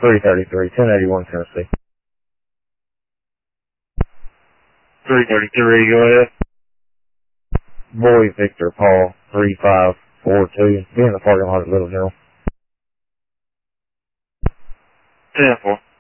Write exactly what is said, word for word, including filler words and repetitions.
three thirty-three, ten eighty-one Tennessee. three thirty-three, go ahead. Boy Victor Paul, three five four two. Be in the parking lot at Little General. ten four.